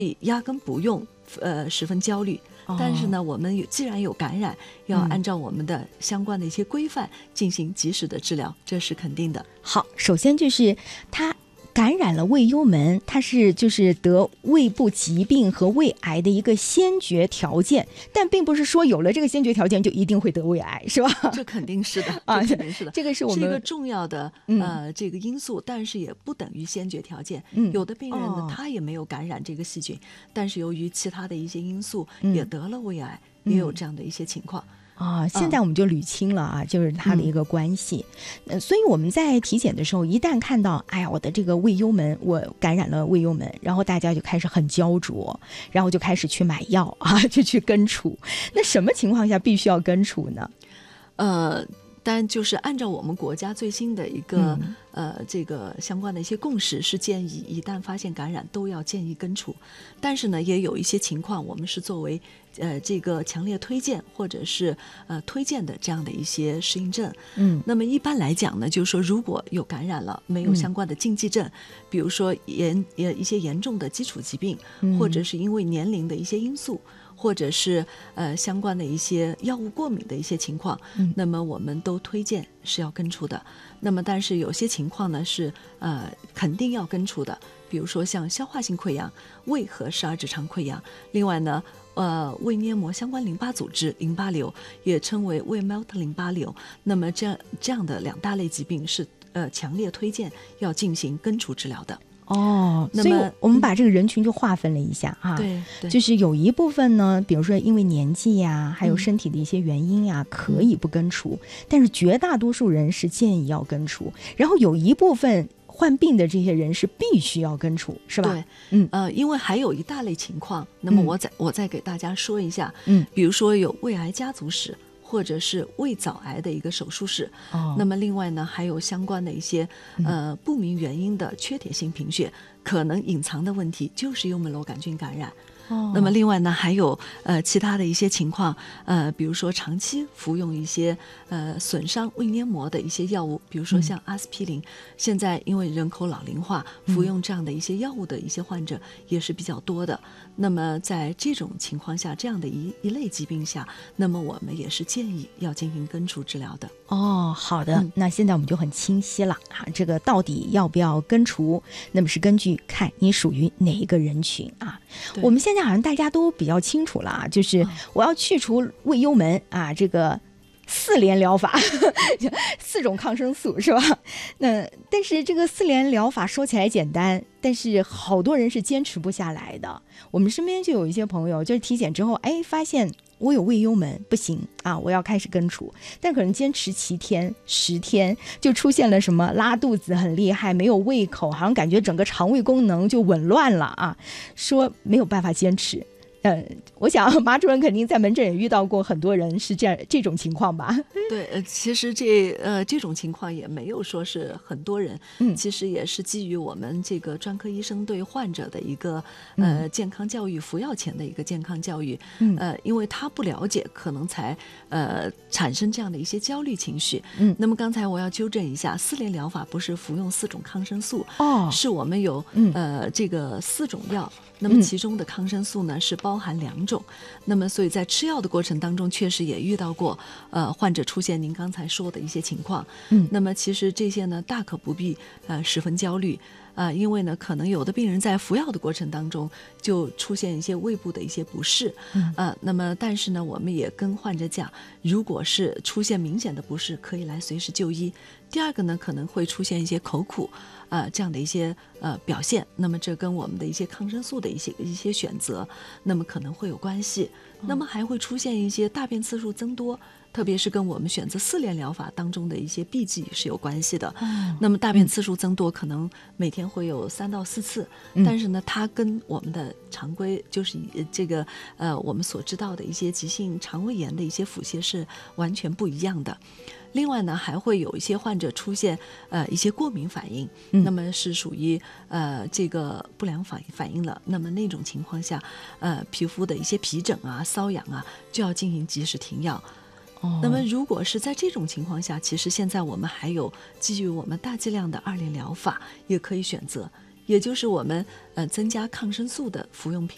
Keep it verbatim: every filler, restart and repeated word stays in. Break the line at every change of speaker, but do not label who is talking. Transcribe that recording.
压根不用呃十分焦虑。但是呢，我们有既然有感染，要按照我们的相关的一些规范进行及时的治疗，这是肯定的。
好，首先就是它感染了胃幽门，它是就是得胃部疾病和胃癌的一个先决条件，但并不是说有了这个先决条件就一定会得胃癌，是吧？
这肯定是的，
啊，
这肯定是的，
这个是我们
是一个重要的、
嗯、
呃这个因素，但是也不等于先决条件。
嗯，
有的病人呢、
哦，
他也没有感染这个细菌，但是由于其他的一些因素，
嗯、
也得了胃癌，也有这样的一些情况。
啊、哦，现在我们就捋清了啊，嗯、就是它的一个关系。呃，所以我们在体检的时候，一旦看到，哎呀，我的这个胃幽门，我感染了胃幽门，然后大家就开始很焦灼，然后就开始去买药啊，就去根除。那什么情况下必须要根除呢？
呃。但就是按照我们国家最新的一个、嗯、呃这个相关的一些共识，是建议一旦发现感染都要建议根除。但是呢，也有一些情况我们是作为呃这个强烈推荐或者是呃推荐的这样的一些适应症。
嗯，
那么一般来讲呢，就是说如果有感染了，没有相关的禁忌症，嗯、比如说严呃一些严重的基础疾病，
嗯、
或者是因为年龄的一些因素。或者是呃相关的一些药物过敏的一些情况，嗯、那么我们都推荐是要根除的。那么但是有些情况呢是呃肯定要根除的，比如说像消化性溃疡、胃和十二指肠溃疡，另外呢呃胃黏膜相关淋巴组织淋巴瘤，也称为胃 melt 淋巴瘤。那么这样这样的两大类疾病是呃强烈推荐要进行根除治疗的。
哦，所以我们把这个人群就划分了一下啊，
对、嗯，
就是有一部分呢，比如说因为年纪呀，还有身体的一些原因呀，嗯、可以不根除，但是绝大多数人是建议要根除，然后有一部分患病的这些人是必须要根除，是吧？
对，
嗯，
呃，因为还有一大类情况，那么我再、嗯、我再给大家说一下，
嗯，
比如说有胃癌家族史。或者是胃早癌的一个手术史，
哦，
那么另外呢，还有相关的一些呃不明原因的缺铁性贫血，可能隐藏的问题就是幽门螺杆菌感染。
哦，
那么另外呢，还有呃其他的一些情况，呃，比如说长期服用一些呃损伤胃黏膜的一些药物，比如说像阿司匹林，嗯、现在因为人口老龄化，服用这样的一些药物的一些患者也是比较多的。嗯、那么在这种情况下，这样的一一类疾病下，那么我们也是建议要进行根除治疗的。
哦，好的，嗯、那现在我们就很清晰了啊，这个到底要不要根除，那么是根据看你属于哪一个人群啊。我们现在好像大家都比较清楚了啊，就是我要去除胃幽门啊，这个四联疗法四种抗生素是吧？那但是这个四联疗法说起来简单，但是好多人是坚持不下来的。我们身边就有一些朋友，就是体检之后，哎，发现我有胃幽门，不行啊，我要开始根除，但可能坚持七天、十天，就出现了什么拉肚子很厉害，没有胃口，好像感觉整个肠胃功能就紊乱了啊，说没有办法坚持。呃，我想马主任肯定在门诊也遇到过很多人是这样这种情况吧？
对，呃，其实这呃这种情况也没有说是很多人，嗯，其实也是基于我们这个专科医生对患者的一个呃健康教育，服药前的一个健康教育，嗯，呃，因为他不了解，可能才呃产生这样的一些焦虑情绪，嗯。那么刚才我要纠正一下，四联疗法不是服用四种抗生素，
哦，
是我们有、
嗯、
呃这个四种药。那么其中的抗生素呢、嗯、是包含两种，那么所以在吃药的过程当中确实也遇到过呃患者出现您刚才说的一些情况，嗯，那么其实这些呢大可不必呃十分焦虑啊、呃，因为呢可能有的病人在服药的过程当中就出现一些胃部的一些不适，嗯啊、呃，那么但是呢我们也跟患者讲，如果是出现明显的不适，可以来随时就医。第二个呢可能会出现一些口苦啊、呃、这样的一些呃表现，那么这跟我们的一些抗生素的一些一些选择，那么可能会有关系。那么还会出现一些大便次数增多，特别是跟我们选择四联疗法当中的一些避忌是有关系的。嗯、那么大便次数增多，可能每天会有三到四次，嗯、但是呢，它跟我们的常规就是这个呃我们所知道的一些急性肠胃炎的一些腹泻是完全不一样的。另外呢，还会有一些患者出现呃一些过敏反应，嗯、那么是属于呃这个不良反反应了。那么那种情况下，呃皮肤的一些皮疹啊、瘙痒啊，就要进行及时停药。哦、那么如果是在这种情况下，其实现在我们还有基于我们大剂量的二联疗法也可以选择，也就是我们呃增加抗生素的服用频